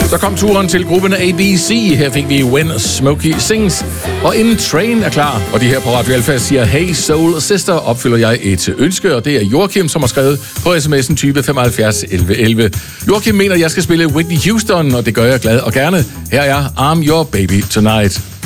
Så kom turen til gruppen ABC. Her fik vi When Smokey Sings. Og inden Train er klar, og de her på Radio Alfa siger, hey Soul Sister, opfylder jeg et ønske, og det er Joachim, som har skrevet på sms'en type 75 11 11. Joachim mener, at jeg skal spille Whitney Houston, og det gør jeg glad og gerne. Her er I'm Your Baby Tonight.